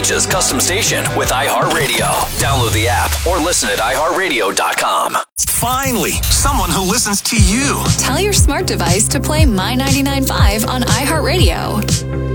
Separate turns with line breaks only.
Georgia's custom station with iHeartRadio. Download the app or listen at iHeartRadio.com. Finally, someone who listens to you.
Tell your smart device to play My 99.5 on iHeartRadio.